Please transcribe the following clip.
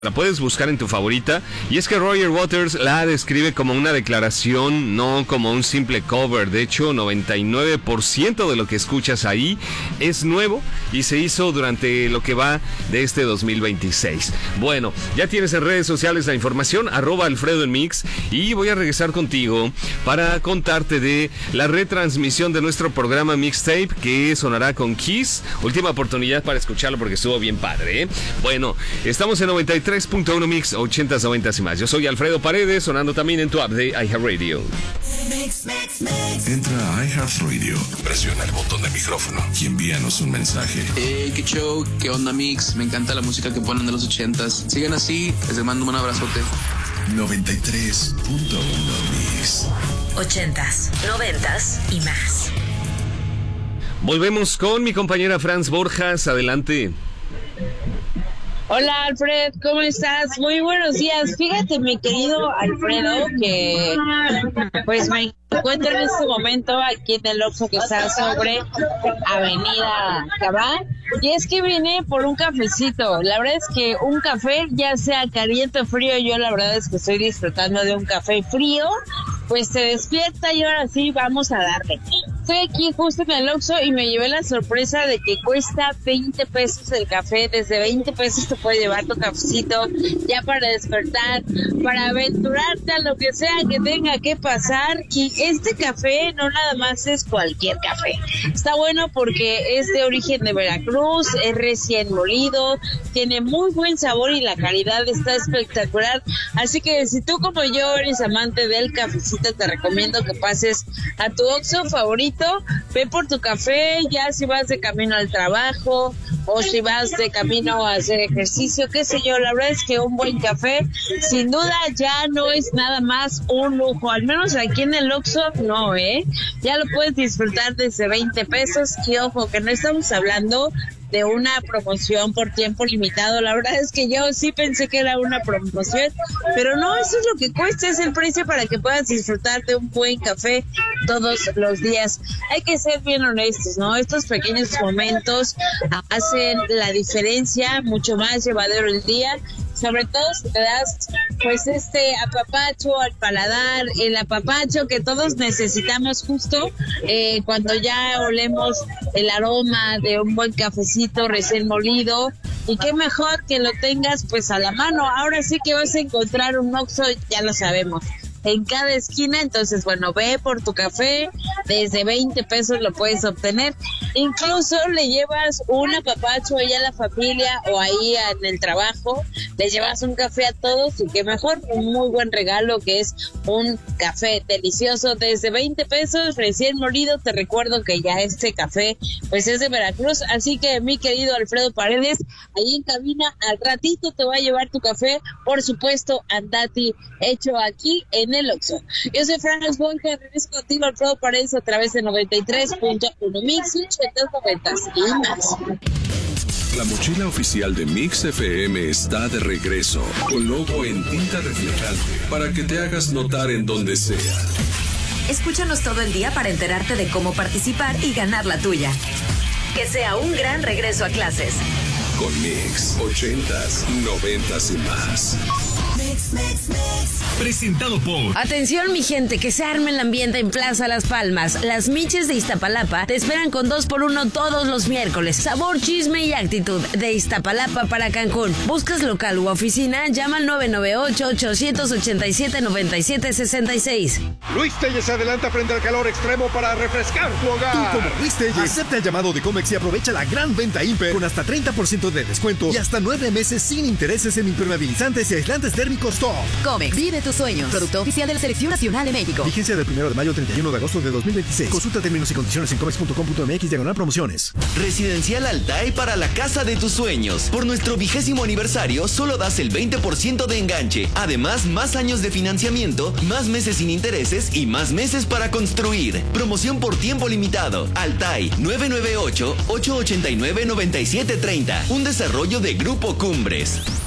La puedes buscar en tu favorita, y es que Roger Waters la describe como una declaración, no como un simple cover. De hecho, 99% de lo que escuchas ahí es nuevo y se hizo durante lo que va de este 2026. Bueno, ya tienes en redes sociales la información, @Alfredo en Mix, y voy a regresar contigo para contarte de la retransmisión de nuestro programa Mixtape, que sonará con Kiss. Última oportunidad para escucharlo porque estuvo bien padre, ¿eh? Bueno, estamos en 93.1 Mix, 80s, 90s y más. Yo soy Alfredo Paredes, sonando también en tu app de iHeartRadio. Entra a iHeartRadio, presiona el botón de micrófono y envíanos un mensaje. Qué show, qué onda Mix, me encanta la música que ponen de los 80s. Sigan así, les mando un abrazote. 93.1 Mix. 80s, 90s y más. Volvemos con mi compañera Franz Borjas, adelante. Hola Alfred, ¿cómo estás? Muy buenos días. Fíjate, mi querido Alfredo, que pues me encuentro en este momento aquí en el Oxxo que está sobre Avenida Cabá, y es que vine por un cafecito. La verdad es que un café, ya sea caliente o frío, yo la verdad es que estoy disfrutando de un café frío, pues se despierta y ahora sí vamos a darle. Estoy aquí justo en el Oxxo y me llevé la sorpresa de que cuesta 20 pesos el café. Desde 20 pesos te puedes llevar tu cafecito ya para despertar, para aventurarte a lo que sea que tenga que pasar. Y este café no nada más es cualquier café. Está bueno porque es de origen de Veracruz, es recién molido, tiene muy buen sabor y la calidad está espectacular. Así que si tú como yo eres amante del cafecito, te recomiendo que pases a tu Oxxo favorito. Ve por tu café, ya si vas de camino al trabajo o si vas de camino a hacer ejercicio, qué sé yo. La verdad es que un buen café sin duda ya no es nada más un lujo, al menos aquí en el Oxxo no, ya lo puedes disfrutar desde 20 pesos. Y ojo, que no estamos hablando de una promoción por tiempo limitado. La verdad es que yo sí pensé que era una promoción, pero no, eso es lo que cuesta, es el precio para que puedas disfrutar de un buen café todos los días. Hay que ser bien honestos, ¿no? Estos pequeños momentos hacen la diferencia, mucho más llevadero el día, sobre todo si te das pues este apapacho al paladar, el apapacho que todos necesitamos justo cuando ya olemos el aroma de un buen cafecito recién molido. Y qué mejor que lo tengas pues a la mano. Ahora sí que vas a encontrar un Oxxo, ya lo sabemos, en cada esquina. Entonces, bueno, ve por tu café, desde 20 pesos lo puedes obtener. Incluso le llevas un apapacho ahí a la familia o ahí en el trabajo, le llevas un café a todos, y qué mejor, un muy buen regalo que es un café delicioso desde 20 pesos recién molido. Te recuerdo que ya este café pues es de Veracruz, así que mi querido Alfredo Paredes, ahí en cabina al ratito te va a llevar tu café, por supuesto, Andati, hecho aquí en el Oxxo. Yo soy Franz Borges, regreso contigo Alfredo Paredes a través de 93.1 Mix, 80s, 90s y más. La mochila oficial de Mix FM está de regreso, con logo en tinta reflejante, para que te hagas notar en donde sea. Escúchanos todo el día para enterarte de cómo participar y ganar la tuya. Que sea un gran regreso a clases. Con Mix, 80s, 90s y más. Presentado por... Atención mi gente, que se arme el ambiente en Plaza Las Palmas. Las Miches de Iztapalapa te esperan con 2x1 todos los miércoles. Sabor, chisme y actitud de Iztapalapa para Cancún. ¿Buscas local u oficina? Llama al 998-887-9766. Luis Telles se adelanta frente al calor extremo para refrescar tu hogar. Tú como Luis Telles, acepta el llamado de Comex y aprovecha la gran venta Imper con hasta 30% de descuento y hasta 9 meses sin intereses en impermeabilizantes y aislantes térmicos top. Comex, vive tus sueños. Producto oficial de la Selección Nacional de México. Vigencia del 1 de mayo al 31 de agosto de 2026. Consulta términos y condiciones en comex.com.mx/promociones. Residencial Altai para la casa de tus sueños. Por nuestro 20º aniversario, solo das el 20% de enganche. Además, más años de financiamiento, más meses sin intereses y más meses para construir. Promoción por tiempo limitado. Altai, 998-889-9730. Un desarrollo de Grupo Cumbres.